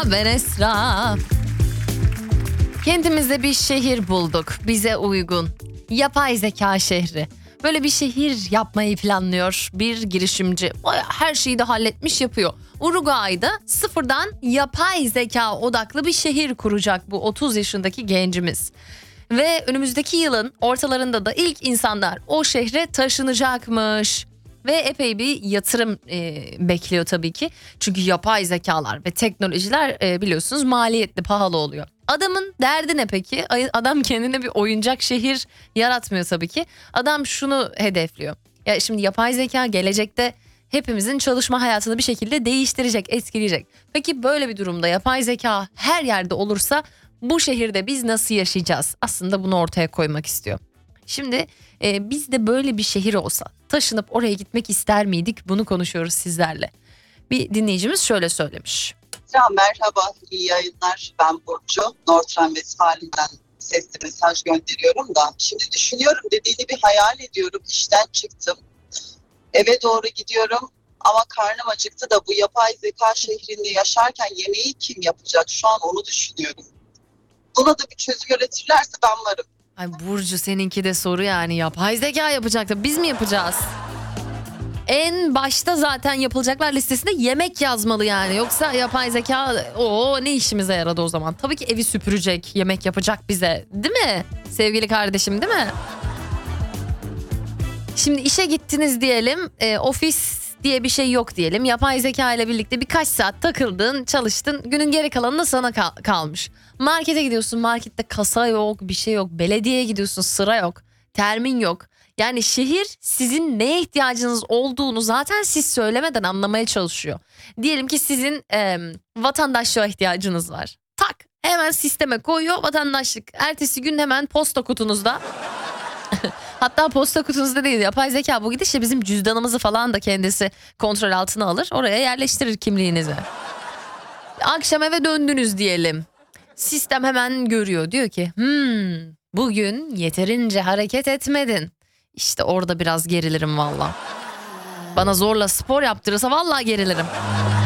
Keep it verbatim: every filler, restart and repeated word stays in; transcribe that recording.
ben Esra. Kendimize bir şehir bulduk, bize uygun. Yapay zeka şehri. Böyle bir şehir yapmayı planlıyor bir girişimci. Bayağı her şeyi de halletmiş yapıyor. Uruguay'da sıfırdan yapay zeka odaklı bir şehir kuracak bu otuz yaşındaki gencimiz. Ve önümüzdeki yılın ortalarında da ilk insanlar o şehre taşınacakmış. Ve epey bir yatırım e, bekliyor tabii ki. Çünkü yapay zekalar ve teknolojiler e, biliyorsunuz maliyetli, pahalı oluyor. Adamın derdi ne peki? Adam kendine bir oyuncak şehir yaratmıyor tabii ki. Adam şunu hedefliyor. Ya şimdi yapay zeka gelecekte hepimizin çalışma hayatını bir şekilde değiştirecek, etkileyecek. Peki böyle bir durumda yapay zeka her yerde olursa bu şehirde biz nasıl yaşayacağız? Aslında bunu ortaya koymak istiyor. Şimdi e, biz de böyle bir şehir olsa taşınıp oraya gitmek ister miydik? Bunu konuşuyoruz sizlerle. Bir dinleyicimiz şöyle söylemiş. Merhaba, iyi yayınlar. Ben Burcu. Nordrhein-Westfalen'den sesli mesaj gönderiyorum da. Şimdi düşünüyorum, dediğini bir hayal ediyorum. İşten çıktım. Eve doğru gidiyorum ama karnım acıktı da bu yapay zeka şehrinde yaşarken yemeği kim yapacak? Şu an onu düşünüyorum. Buna da bir çözüm üretirlerse ben varım. Ay Burcu, seninki de soru yani, yapay zeka yapacaktı. Biz mi yapacağız? En başta zaten yapılacaklar listesinde yemek yazmalı yani. Yoksa yapay zeka o ne işimize yaradı o zaman? Tabii ki evi süpürecek, yemek yapacak bize. Değil mi? Sevgili kardeşim, değil mi? Şimdi işe gittiniz diyelim. E, ofis diye bir şey yok diyelim. Yapay zeka ile birlikte birkaç saat takıldın, çalıştın. Günün geri kalanı da sana kal- kalmış. Markete gidiyorsun, markette kasa yok, bir şey yok. Belediyeye gidiyorsun, sıra yok. Termin yok. Yani şehir sizin neye ihtiyacınız olduğunu zaten siz söylemeden anlamaya çalışıyor. Diyelim ki sizin e, vatandaşlığa ihtiyacınız var. Tak, hemen sisteme koyuyor vatandaşlık. Ertesi gün hemen posta kutunuzda. Hatta posta kutunuzda değil, yapay zeka bu gidişle bizim cüzdanımızı falan da kendisi kontrol altına alır. Oraya yerleştirir kimliğinizi. Akşam eve döndünüz diyelim. Sistem hemen görüyor, diyor ki hmm, bugün yeterince hareket etmedin. İşte orada biraz gerilirim valla. Bana zorla spor yaptırırsa valla gerilirim.